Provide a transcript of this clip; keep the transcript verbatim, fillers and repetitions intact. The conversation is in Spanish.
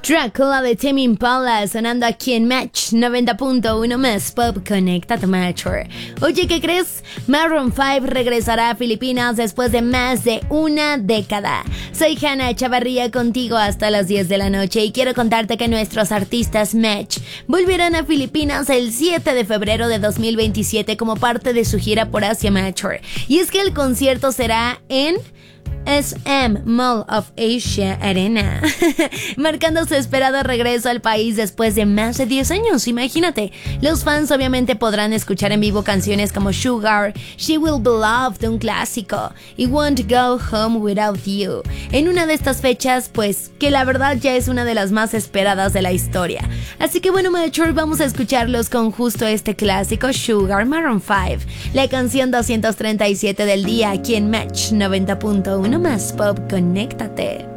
Dracula de Tame Impala sonando aquí en Match noventa punto uno más Pop. Conéctate, Mature. Oye, ¿qué crees? Maroon cinco regresará a Filipinas después de más de una década. Soy Hannah Chavarría contigo hasta las diez de la noche y quiero contarte que nuestros artistas Match volverán a Filipinas el siete de febrero de dos mil veintisiete como parte de su gira por Asia Mature. Y es que el concierto será en S M Mall of Asia Arena, marcando su esperado regreso al país después de más de diez años. Imagínate, los fans obviamente podrán escuchar en vivo canciones como Sugar, She Will Be Loved, un clásico, y Won't Go Home Without You, en una de estas fechas, pues, que la verdad ya es una de las más esperadas de la historia. Así que bueno, Mature, vamos a escucharlos con justo este clásico, Sugar, Maroon cinco, la canción doscientos treinta y siete del día, aquí en Match noventa punto uno más Pop. Conéctate.